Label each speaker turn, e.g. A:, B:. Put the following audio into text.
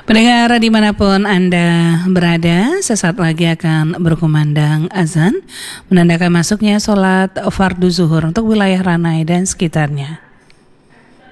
A: Pendengar dimanapun Anda berada, sesaat lagi akan berkumandang azan, menandakan masuknya sholat fardu zuhur untuk wilayah Ranai dan sekitarnya.